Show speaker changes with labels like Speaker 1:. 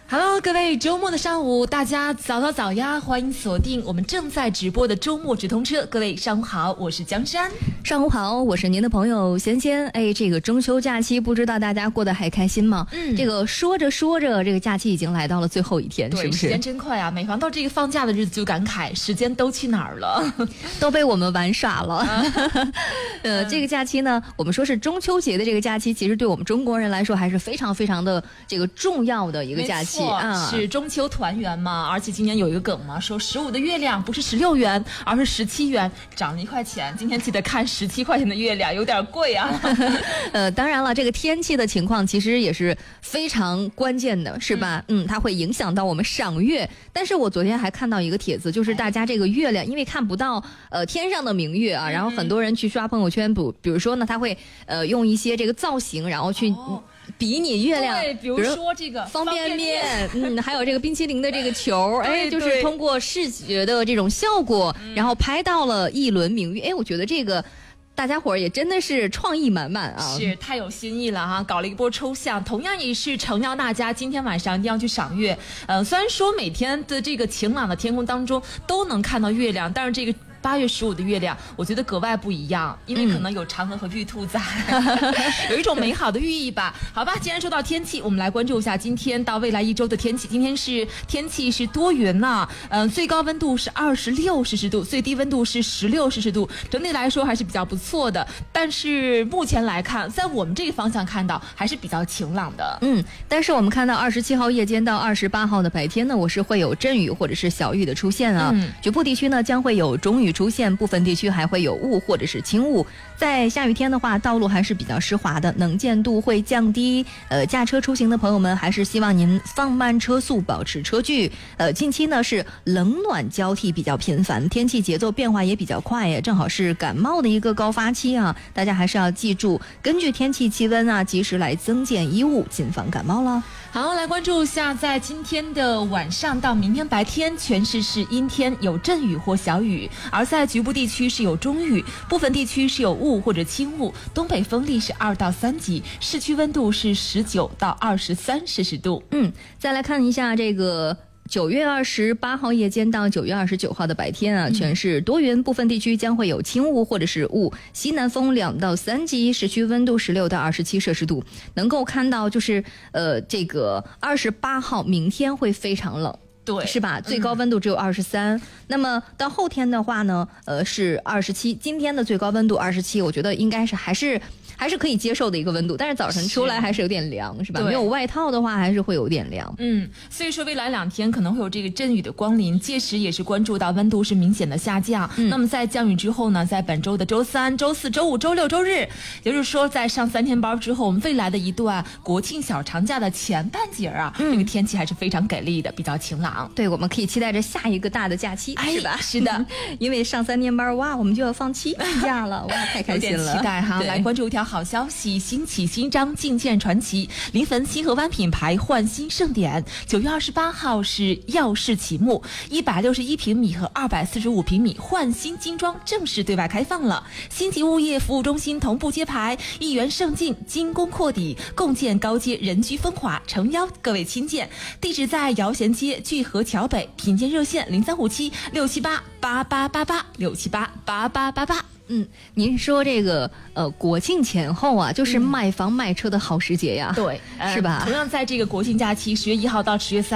Speaker 1: Hello， 各位周末的上午，大家早呀！欢迎锁定我们正在直播的周末直通车。各位上午好，我是江山。
Speaker 2: 上午好，我是您的朋友贤贤。哎，这个中秋假期，不知道大家过得还开心吗？这个说着说着，这个假期已经来到了最后一天，是不是？
Speaker 1: 时间真快啊！每逢到这个放假的日子，就感慨时间都去哪儿了，
Speaker 2: 都被我们玩耍了。这个假期呢，我们说是中秋节的这个假期，其实对我们中国人来说还是非常非常的这个重要的一个假期。
Speaker 1: 是中秋团圆嘛，而且今年有一个梗嘛，说15的月亮不是16元，而是17元，涨了1块钱。今天记得看17块钱的月亮，有点贵啊。
Speaker 2: 当然了，这个天气的情况其实也是非常关键的，是吧？它会影响到我们赏月。但是我昨天还看到一个帖子，就是大家这个月亮，因为看不到天上的明月啊，然后很多人去刷朋友圈，比如说呢，他会用一些这个造型，然后去。比拟月亮，
Speaker 1: 对，比如说这个
Speaker 2: 方便面，还有这个冰淇淋的这个球，哎，就是通过视觉的这种效果，然后拍到了一轮明月。哎，我觉得这个大家伙儿也真的是创意满满啊，
Speaker 1: 是太有新意了哈！搞了一波抽象，同样也是诚邀大家今天晚上一定要去赏月。虽然说每天的这个晴朗的天空当中都能看到月亮，但是这个8月15的月亮，我觉得格外不一样，因为可能有嫦娥和玉兔在，有一种美好的寓意吧。好吧，既然说到天气，我们来关注一下今天到未来一周的天气。今天天气是多云呐，最高温度是26摄氏度，最低温度是16摄氏度，整体来说还是比较不错的。但是目前来看，在我们这个方向看到还是比较晴朗的。
Speaker 2: 但是我们看到27号夜间到28号的白天呢，我是会有阵雨或者是小雨的出现啊。局部地区呢将会有中雨出现，部分地区还会有雾或者是轻雾。在下雨天的话，道路还是比较湿滑的，能见度会降低。驾车出行的朋友们，还是希望您放慢车速，保持车距。近期呢是冷暖交替比较频繁，天气节奏变化也比较快呀，正好是感冒的一个高发期啊。大家还是要记住，根据天气气温啊，及时来增减衣物，谨防感冒了。
Speaker 1: 好，来关注一下，在今天的晚上到明天白天，全市是阴天，有阵雨或小雨，而在局部地区是有中雨，部分地区是有雾或者轻雾，东北风力是2到3级，市区温度是19到23摄氏度。
Speaker 2: 再来看一下这个9月28号夜间到9月29号的白天啊，全市多云，部分地区将会有轻雾或者是雾，西南风2到3级，市区温度16到27摄氏度。能够看到就是这个28号明天会非常冷。
Speaker 1: 对，
Speaker 2: 是吧？最高温度只有23。那么到后天的话呢，是27。今天的最高温度27，我觉得应该是还是可以接受的一个温度，但是早晨出来还是有点凉，是吧？没有外套的话，还是会有点凉。
Speaker 1: 所以说未来2天可能会有这个阵雨的光临，届时也是关注到温度是明显的下降。那么在降雨之后呢，在本周的周3、周4、周5、周6、周日，也就是说在上3天班之后，我们未来的一段国庆小长假的前半截啊，这个天气还是非常给力的，比较晴朗。
Speaker 2: 对，我们可以期待着下一个大的假期，是吧？
Speaker 1: 是的，
Speaker 2: 因为上3天班，哇，我们就要放7天假了，哇，太开心了，
Speaker 1: 有点期待哈！来关注一条好消息，新起新章，劲箭传奇，临汾新河湾品牌焕新盛典，9月28号是耀世启幕，161平米和245平米焕新精装正式对外开放了。新级物业服务中心同步揭牌，一元盛尽，精工扩底，共建高阶人居风华，诚邀各位亲见。地址在姚贤街聚合桥北，品鉴热线0357-678-8888，678-8888。
Speaker 2: 您说这个国庆前后啊，就是卖房卖车的好时节呀，
Speaker 1: 对，
Speaker 2: 是吧？
Speaker 1: 同样在这个国庆假期10月1号到10月3